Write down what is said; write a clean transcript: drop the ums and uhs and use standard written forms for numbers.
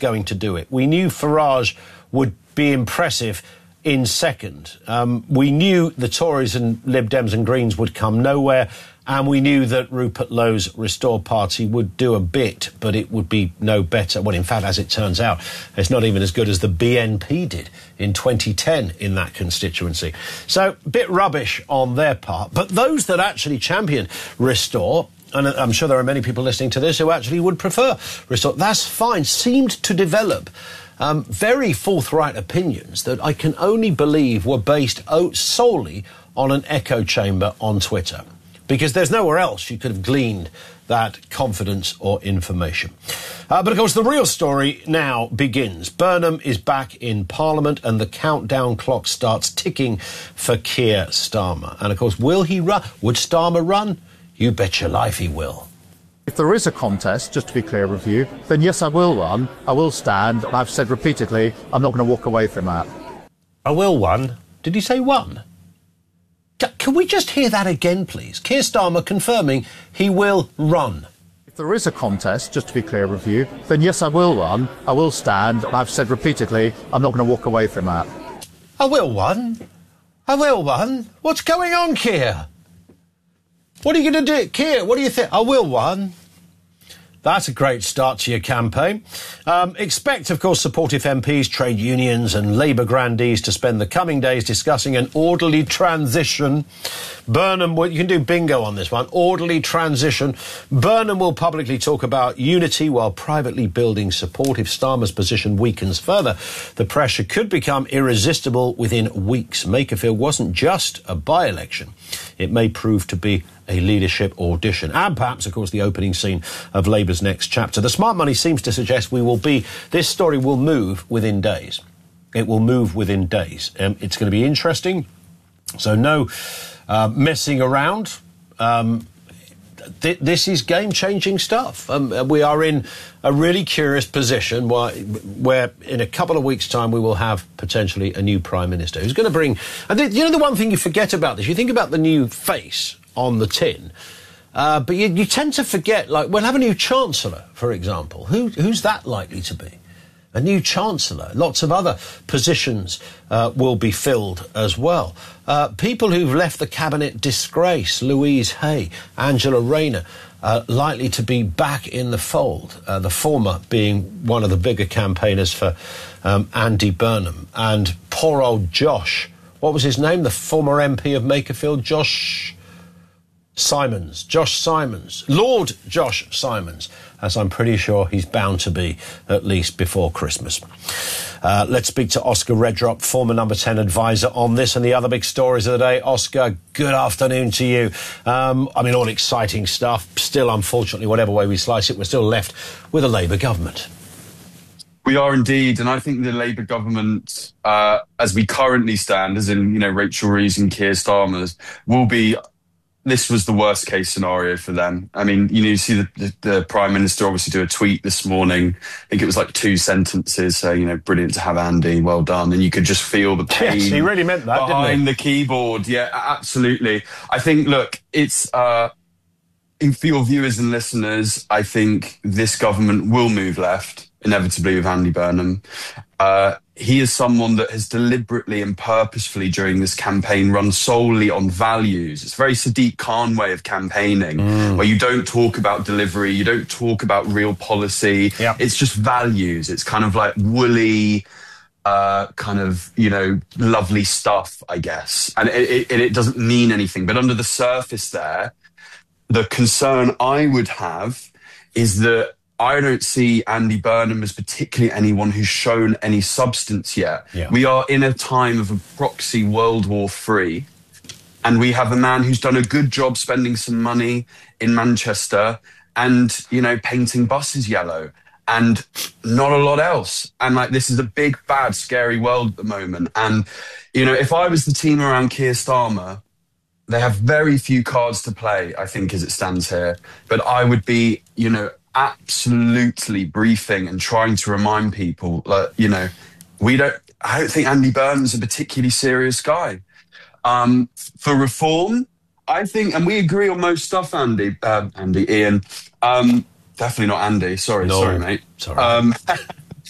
going to do it. We knew Farage would be impressive in second. We knew the Tories and Lib Dems and Greens would come nowhere, and we knew that Rupert Lowe's Restore Party would do a bit, but it would be no better. Well, in fact, as it turns out, it's not even as good as the BNP did in 2010 in that constituency. So, a bit rubbish on their part. But those that actually champion Restore, and I'm sure there are many people listening to this who actually would prefer Restore, that's fine, seemed to develop very forthright opinions that I can only believe were based solely on an echo chamber on Twitter, because there's nowhere else you could have gleaned that confidence or information. But of course, the real story now begins. Burnham is back in Parliament and the countdown clock starts ticking for Keir Starmer. And of course, will he run? Would Starmer run? You bet your life he will. If there is a contest, just to be clear with you, then yes, I will run. I will stand. And I've said repeatedly, I'm not going to walk away from that. I will run. Did he say one? Can we just hear that again, please? Keir Starmer confirming he will run. If there is a contest, just to be clear with you, then yes, I will run. I will stand. And I've said repeatedly, I'm not going to walk away from that. I will run. I will run. What's going on, Keir? What are you going to do? Keir, what do you think? I will run. That's a great start to your campaign. Expect, of course, supportive MPs, trade unions and Labour grandees to spend the coming days discussing an orderly transition. Burnham, you can do bingo on this one, orderly transition. Burnham will publicly talk about unity while privately building support. If Starmer's position weakens further, the pressure could become irresistible within weeks. Makerfield wasn't just a by-election. It may prove to be a leadership audition. And perhaps, of course, the opening scene of Labour's next chapter. The smart money seems to suggest this story will move within days. It will move within days. It's going to be interesting. So no messing around. This is game-changing stuff. We are in a really curious position where in a couple of weeks' time we will have potentially a new Prime Minister who's going to bring... And the one thing you forget about this, you think about the new face on the tin, but you tend to forget, like, we'll have a new Chancellor, for example. Who's that likely to be? A new Chancellor. Lots of other positions will be filled as well. People who've left the Cabinet disgrace, Louise Hay, Angela Rayner, likely to be back in the fold, the former being one of the bigger campaigners for Andy Burnham. And poor old Josh, what was his name? The former MP of Makerfield, Josh Simons, Lord Josh Simons, as I'm pretty sure he's bound to be at least before Christmas. Let's speak to Oscar Redrop, former number 10 advisor on this and the other big stories of the day. Oscar, good afternoon to you. All exciting stuff. Still, unfortunately, whatever way we slice it, we're still left with a Labour government. We are indeed, and I think the Labour government, as we currently stand, as in, Rachel Reeves and Keir Starmer's, will be... This was the worst case scenario for them. I mean, you see the Prime Minister obviously do a tweet this morning. I think it was like 2 sentences saying, brilliant to have Andy, well done. And you could just feel the pain. Yes, he really meant that, didn't he? Behind the keyboard. Yeah, absolutely. I think, look, it's, for your viewers and listeners, I think this government will move left, inevitably, with Andy Burnham. He is someone that has deliberately and purposefully during this campaign run solely on values. It's a very Sadiq Khan way of campaigning, where you don't talk about delivery, you don't talk about real policy. Yep. It's just values. It's kind of like woolly, lovely stuff, I guess. And it doesn't mean anything. But under the surface there, the concern I would have is that I don't see Andy Burnham as particularly anyone who's shown any substance yet. Yeah. We are in a time of a proxy World War III, and we have a man who's done a good job spending some money in Manchester and, painting buses yellow and not a lot else. And this is a big, bad, scary world at the moment. And, if I was the team around Keir Starmer, they have very few cards to play, I think, as it stands here. But I would be, absolutely briefing and trying to remind people that, I don't think Andy Burnham's a particularly serious guy. For reform, I think, and we agree on most stuff, Ian. Definitely not Andy. Sorry, mate. Sorry.